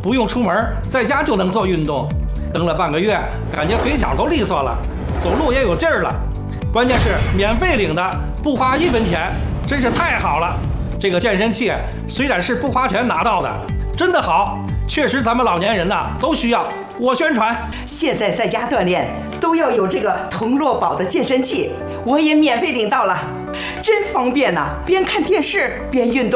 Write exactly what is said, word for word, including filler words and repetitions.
不用出门，在家就能做运动。蹬了半个月，感觉腿脚都利索了，走路也有劲儿了。关键是免费领的，不花一分钱，真是太好了。这个健身器虽然是不花钱拿到的，真的好，确实咱们老年人呐、啊、都需要。我宣传， 现在在家锻炼都要有这个童乐宝的健身器，我也免费领到了，真方便呐、啊！边看电视边运动。